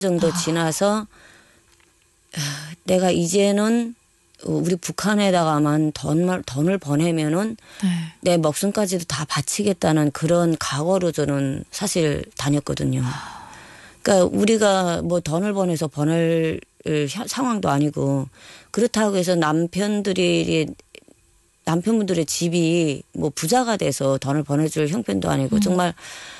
정도 지나서 내가 이제는 우리 북한에다가만 돈을 보내면은 네. 내 목숨까지도 다 바치겠다는 그런 각오로 저는 사실 다녔거든요. 그러니까 우리가 뭐 돈을 보내서 보낼 상황도 아니고 그렇다고 해서 남편분들의 집이 뭐 부자가 돼서 돈을 보내줄 형편도 아니고 정말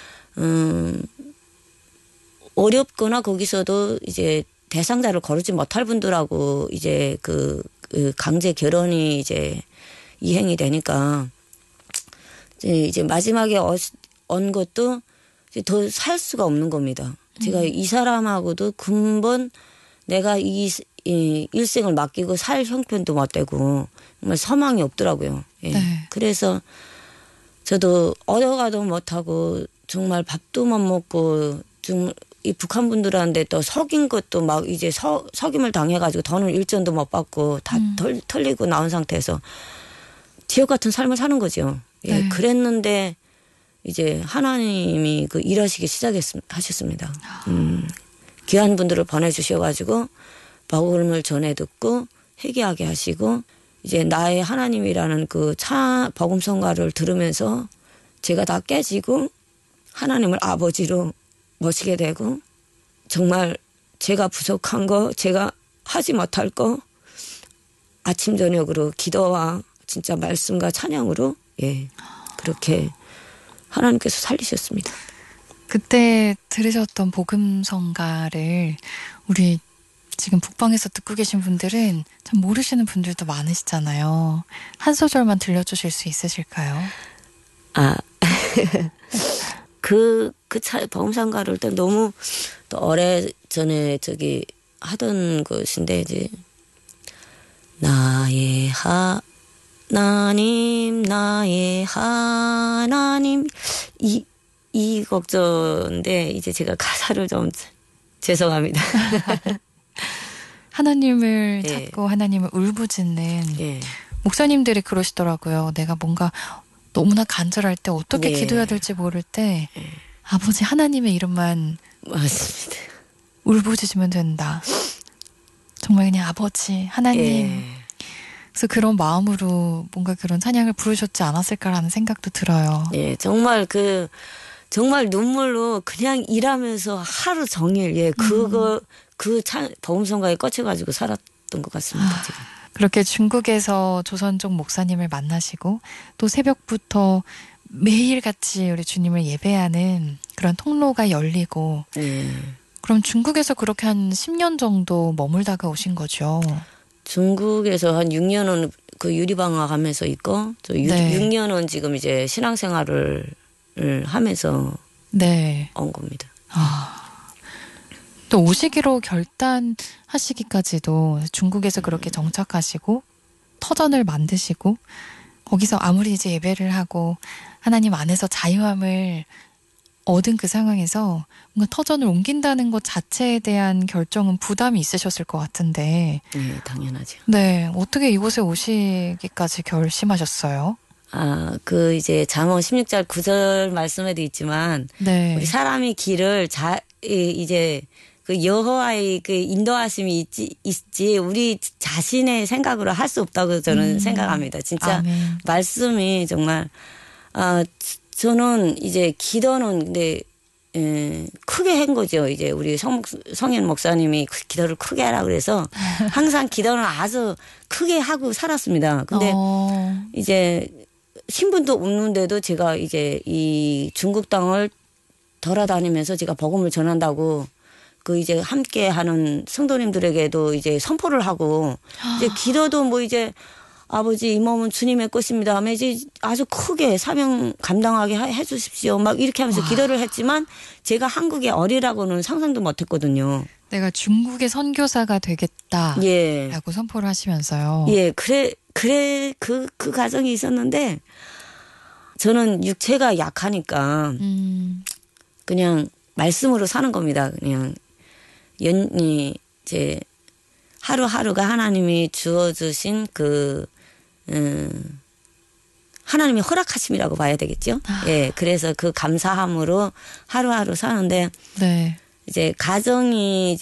어렵거나 거기서도 이제 대상자를 거르지 못할 분들하고 이제 그 강제 결혼이 이제 이행이 되니까 이제 마지막에 온 것도 더 살 수가 없는 겁니다. 제가 이 사람하고도 근본 내가 이 일생을 맡기고 살 형편도 못 되고 정말 소망이 없더라고요. 예. 네. 그래서 저도 얻어가도 못하고 정말 밥도 못 먹고 좀 이 북한 분들한테 또 속인 것도 막 이제 속임을 당해가지고 돈을 일전도 못 받고 다 털리고 나온 상태에서 지옥 같은 삶을 사는 거죠. 예. 네. 그랬는데 이제 하나님이 그 일하시기 하셨습니다. 귀한 분들을 보내주셔가지고 복음을 전해 듣고 회개하게 하시고 이제 나의 하나님이라는 그 복음 성가를 들으면서 제가 다 깨지고 하나님을 아버지로 모시게 되고 정말 제가 부족한 거 제가 하지 못할 거 아침 저녁으로 기도와 진짜 말씀과 찬양으로 예 그렇게 하나님께서 살리셨습니다. 그때 들으셨던 복음성가를 우리 지금 북방에서 듣고 계신 분들은 참 모르시는 분들도 많으시잖아요. 한 소절만 들려주실 수 있으실까요? 복음성가를 때 너무 또 오래전에 하던 것인데 이제 나의 하나님 이 곡조인데 이제 제가 가사를 좀 죄송합니다. 하나님을 예. 찾고 하나님을 울부짖는 예. 목사님들이 그러시더라고요. 내가 뭔가 너무나 간절할 때 어떻게 예. 기도해야 될지 모를 때 아버지 하나님의 이름만 맞습니다. 울부짖으면 된다. 정말 그냥 아버지 하나님. 예. 그래서 그런 마음으로 뭔가 그런 찬양을 부르셨지 않았을까라는 생각도 들어요. 예, 정말 눈물로 그냥 일하면서 하루 종일 복음성가에 꽂혀가지고 살았던 것 같습니다. 지금. 그렇게 중국에서 조선족 목사님을 만나시고 또 새벽부터 매일같이 우리 주님을 예배하는 그런 통로가 열리고 그럼 중국에서 그렇게 한 10년 정도 머물다가 오신 거죠? 중국에서 한 6년은 그 유리방학 하면서 있고 저 네. 6년은 지금 이제 신앙생활을 하면서 네. 온 겁니다. 또 오시기로 결단하시기까지도 중국에서 그렇게 정착하시고 터전을 만드시고 거기서 아무리 이제 예배를 하고 하나님 안에서 자유함을 얻은 그 상황에서 뭔가 터전을 옮긴다는 것 자체에 대한 결정은 부담이 있으셨을 것 같은데. 네, 당연하죠. 네, 어떻게 이곳에 오시기까지 결심하셨어요? 이제 잠언 16절 9절 말씀에도 있지만 네. 우리 사람이 길을 이제 그 여호와의 그 인도하심이 있지 우리 자신의 생각으로 할 수 없다고 저는 생각합니다. 진짜 아멘. 말씀이 정말 저는 이제 기도는 근데 크게 한 거죠. 이제 우리 성현 목사님이 기도를 크게 하라 그래서 항상 기도는 아주 크게 하고 살았습니다. 근데 이제 신분도 없는데도 제가 이제 이 중국 땅을 돌아다니면서 제가 복음을 전한다고 그 이제 함께 하는 성도님들에게도 이제 선포를 하고 이제 기도도 뭐 이제 아버지 이 몸은 주님의 것입니다 하면 이제 아주 크게 사명 감당하게 해 주십시오. 막 이렇게 하면서 기도를 했지만 제가 한국에 어리라고는 상상도 못 했거든요. 내가 중국의 선교사가 되겠다라고 예. 선포를 하시면서요. 예, 그 과정이 있었는데 저는 육체가 약하니까 그냥 말씀으로 사는 겁니다. 그냥 이제 하루하루가 하나님이 주어주신 하나님의 허락하심이라고 봐야 되겠죠. 예, 그래서 그 감사함으로 하루하루 사는데 네. 이제 가정이